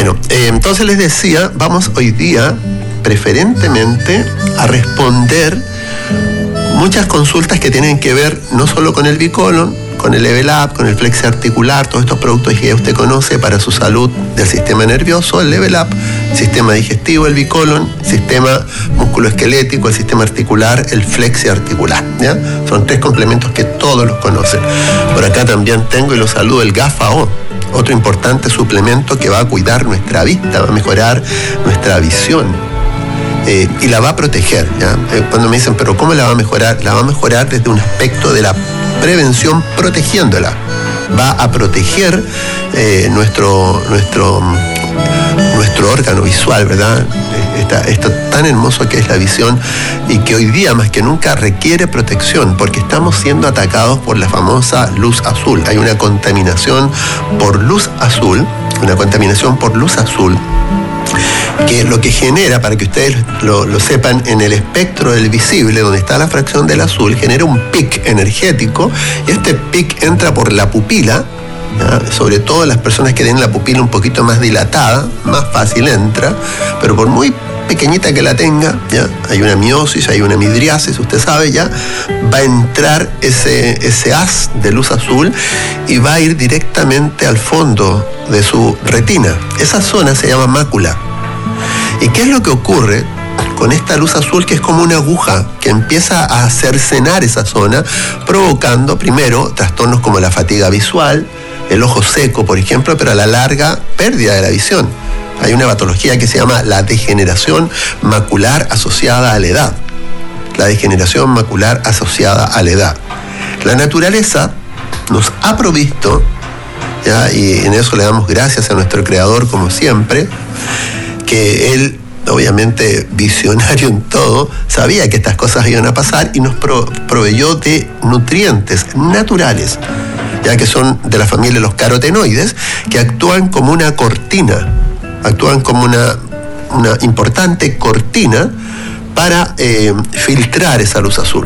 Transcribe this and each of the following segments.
Bueno, entonces les decía, vamos hoy día preferentemente a responder muchas consultas que tienen que ver no solo con el bicolon, con el Level Up, con el Flexi Articular, todos estos productos que usted conoce para su salud del sistema nervioso, el Level Up, sistema digestivo, el bicolon, sistema musculoesquelético, el sistema articular, el Flexi Articular, ¿ya? Son 3 complementos que todos los conocen. Por acá también tengo y los saludo el GAFA-O, otro importante suplemento que va a cuidar nuestra vista, va a mejorar nuestra visión. Y la va a proteger, ¿ya? Cuando me dicen, pero ¿cómo la va a mejorar? La va a mejorar desde un aspecto de la prevención, protegiéndola. Va a proteger nuestro órgano visual, ¿verdad? Esto tan hermoso que es la visión y que hoy día más que nunca requiere protección porque estamos siendo atacados por la famosa luz azul. Hay una contaminación por luz azul, que lo que genera, para que ustedes lo sepan, en el espectro del visible, donde está la fracción del azul, genera un pic energético y este pic entra por la pupila, ¿ya? Sobre todo las personas que tienen la pupila un poquito más dilatada, más fácil entra, pero por muy pequeñita que la tenga, ¿ya? Hay una miosis, hay una midriasis, usted sabe, ya va a entrar ese haz de luz azul y va a ir directamente al fondo de su retina. Esa zona se llama mácula. ¿Y qué es lo que ocurre con esta luz azul, que es como una aguja que empieza a cercenar esa zona, provocando primero trastornos como la fatiga visual, el ojo seco, por ejemplo, pero a la larga pérdida de la visión? Hay una patología que se llama la degeneración macular asociada a la edad. La degeneración macular asociada a la edad. La naturaleza nos ha provisto, ¿ya? Y en eso le damos gracias a nuestro creador como siempre, que él, obviamente visionario en todo, sabía que estas cosas iban a pasar y nos proveyó de nutrientes naturales, ya que son de la familia de los carotenoides, que actúan como una cortina, actúan como una importante cortina para filtrar esa luz azul.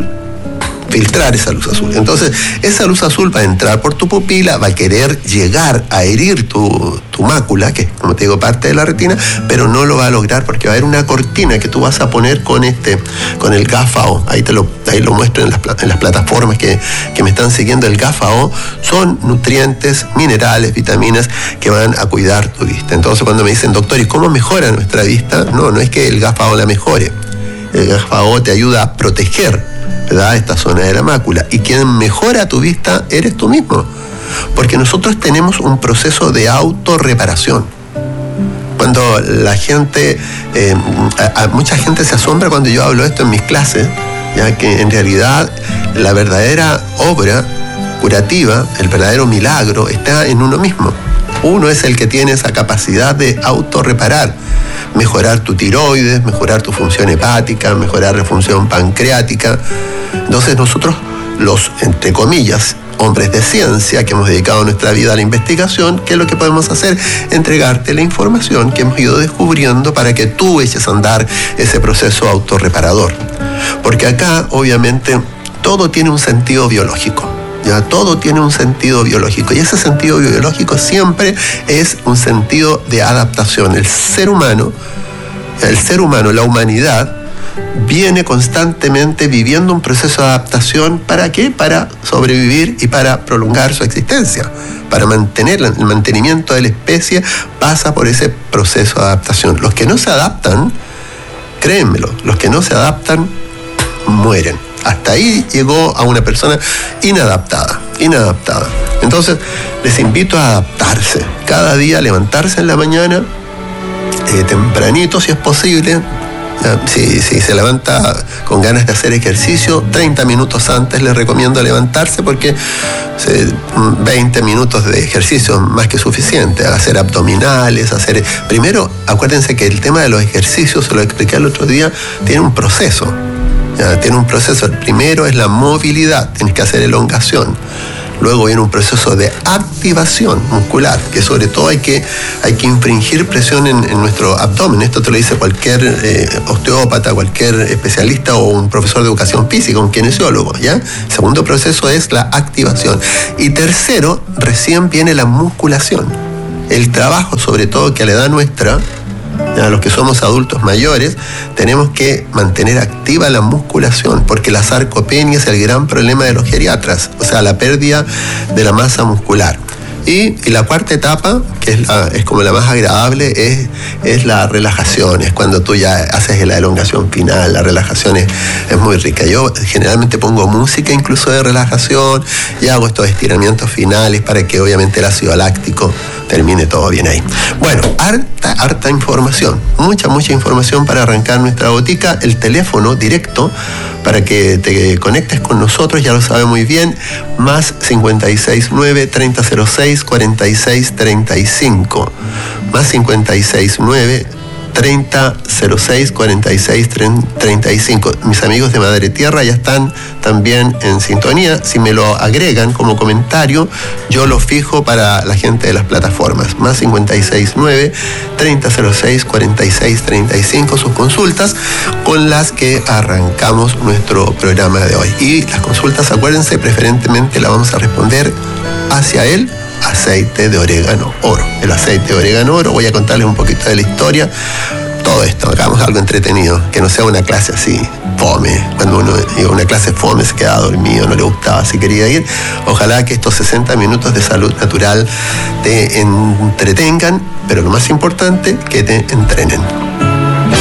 Entonces, esa luz azul va a entrar por tu pupila, va a querer llegar a herir tu mácula, que es, como te digo, parte de la retina, pero no lo va a lograr porque va a haber una cortina que tú vas a poner con el GAFA-O. Ahí lo muestro en las plataformas que me están siguiendo. El GAFA-O son nutrientes, minerales, vitaminas que van a cuidar tu vista. Entonces, cuando me dicen, doctor, ¿y cómo mejora nuestra vista? No es que el GAFA-O la mejore. El GAFA-O te ayuda a proteger, ¿verdad?, esta zona de la mácula. Y quien mejora tu vista eres tú mismo. Porque nosotros tenemos un proceso de autorreparación. Cuando la gente, mucha gente se asombra cuando yo hablo esto en mis clases, ya que en realidad la verdadera obra curativa, el verdadero milagro está en uno mismo. Uno es el que tiene esa capacidad de autorreparar, mejorar tu tiroides, mejorar tu función hepática, mejorar la función pancreática. Entonces nosotros, los, entre comillas, hombres de ciencia que hemos dedicado nuestra vida a la investigación, ¿qué es lo que podemos hacer? Entregarte la información que hemos ido descubriendo para que tú eches a andar ese proceso autorreparador. Porque acá, obviamente, todo tiene un sentido biológico. Ya, todo tiene un sentido biológico y ese sentido biológico siempre es un sentido de adaptación. El ser humano, la humanidad, viene constantemente viviendo un proceso de adaptación. ¿Para qué? Para sobrevivir y para prolongar su existencia. Para mantener el mantenimiento de la especie pasa por ese proceso de adaptación. Los que no se adaptan, créanmelo, los que no se adaptan mueren. Hasta ahí llegó a una persona inadaptada. Entonces, les invito a adaptarse. Cada día levantarse en la mañana, tempranito si es posible. Si se levanta con ganas de hacer ejercicio, 30 minutos antes les recomiendo levantarse porque 20 minutos de ejercicio es más que suficiente. Hacer abdominales, Primero, acuérdense que el tema de los ejercicios, se lo expliqué el otro día, tiene un proceso. Tiene un proceso. El primero es la movilidad, tienes que hacer elongación. Luego viene un proceso de activación muscular, que sobre todo hay que infringir presión en nuestro abdomen. Esto te lo dice cualquier osteópata, cualquier especialista o un profesor de educación física, un kinesiólogo, ¿ya? El segundo proceso es la activación. Y tercero, recién viene la musculación. el trabajo, sobre todo que a la edad nuestra, a los que somos adultos mayores, tenemos que mantener activa la musculación, porque la sarcopenia es el gran problema de los geriatras, o sea, la pérdida de la masa muscular. Y la cuarta etapa, que es como la más agradable, es la relajación. Es cuando tú ya haces la elongación final, la relajación es muy rica. Yo generalmente pongo música incluso de relajación y hago estos estiramientos finales para que obviamente el ácido láctico termine todo bien ahí. Bueno, harta información, mucha información para arrancar nuestra botica. El teléfono directo para que te conectes con nosotros, ya lo sabe muy bien, más 569-3006-4635, más 569-3006-4635. Mis amigos de Madre Tierra ya están también en sintonía. Si me lo agregan como comentario, yo lo fijo para la gente de las plataformas. Más 569-3006-4635, sus consultas con las que arrancamos nuestro programa de hoy. Y las consultas, acuérdense, preferentemente las vamos a responder hacia el aceite de orégano oro. El aceite de orégano oro, voy a contarles un poquito de la historia. Todo esto, hagamos algo entretenido, que no sea una clase así, fome. Cuando uno iba a una clase fome se quedaba dormido, no le gustaba, si quería ir. Ojalá que estos 60 minutos de salud natural te entretengan, pero lo más importante, que te entrenen.